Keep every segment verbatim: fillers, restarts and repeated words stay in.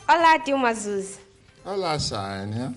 Olá, tio Mazuzi. Olá, Sânia.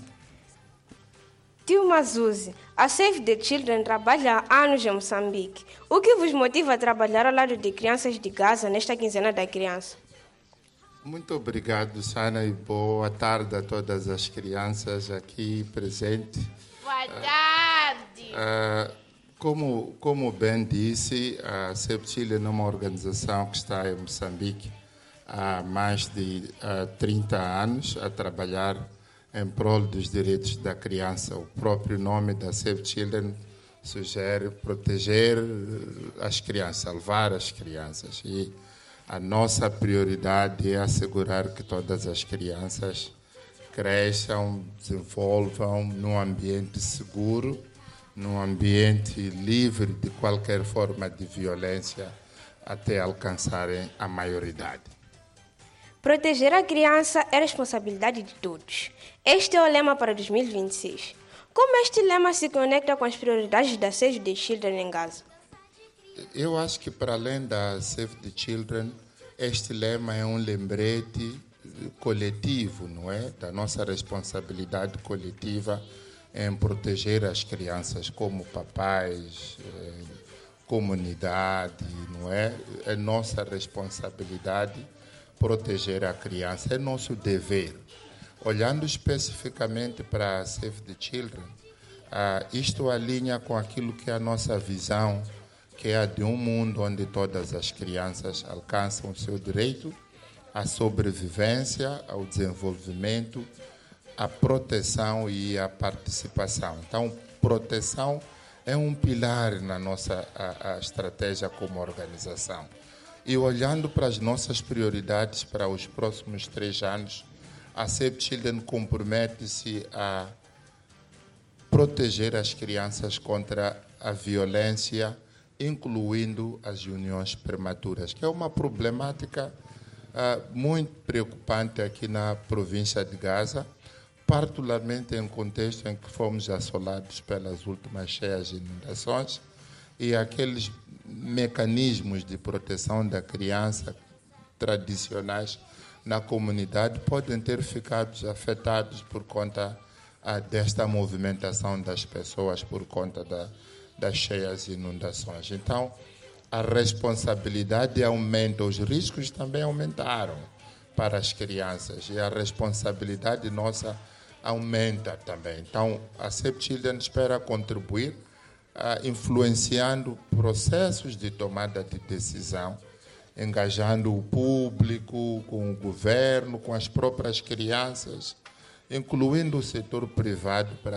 Tio Mazuzi, a Save the Children trabalha há anos em Moçambique. O que vos motiva a trabalhar ao lado de crianças de Gaza nesta quinzena da criança? Muito obrigado, Sânia, e boa tarde a todas as crianças aqui presentes. Boa tarde! Uh, como, como bem disse, a Save Children é uma organização que está em Moçambique há mais de uh, trinta anos a trabalhar em prol dos direitos da criança. O próprio nome da Save Children sugere proteger as crianças, salvar as crianças. E a nossa prioridade é assegurar que todas as crianças cresçam, desenvolvam num ambiente seguro, num ambiente livre de qualquer forma de violência até alcançarem a maioridade. Proteger a criança é responsabilidade de todos. Este é o lema para dois mil e vinte e seis. Como este lema se conecta com as prioridades da Save the Children em Gaza? Eu acho que, para além da Save the Children, este lema é um lembrete coletivo, não é? Da nossa responsabilidade coletiva em proteger as crianças como papais, eh, comunidade, não é? É nossa responsabilidade proteger a criança, é nosso dever. Olhando especificamente para a Save the Children, ah, isto alinha com aquilo que é a nossa visão, que é a de um mundo onde todas as crianças alcançam o seu direito à sobrevivência, ao desenvolvimento, à proteção e à participação. Então, proteção é um pilar na nossa a, a estratégia como organização. E olhando para as nossas prioridades para os próximos três anos, a Save Children compromete-se a proteger as crianças contra a violência, incluindo as uniões prematuras, que é uma problemática uh, muito preocupante aqui na província de Gaza, particularmente em contexto em que fomos assolados pelas últimas cheias e inundações, e aqueles mecanismos de proteção da criança tradicionais na comunidade podem ter ficado afetados por conta uh, desta movimentação das pessoas, por conta da das cheias e inundações. Então, a responsabilidade aumenta, os riscos também aumentaram para as crianças e a responsabilidade nossa aumenta também. Então, a Save Children espera contribuir uh, influenciando processos de tomada de decisão, engajando o público, com o governo, com as próprias crianças, incluindo o setor privado para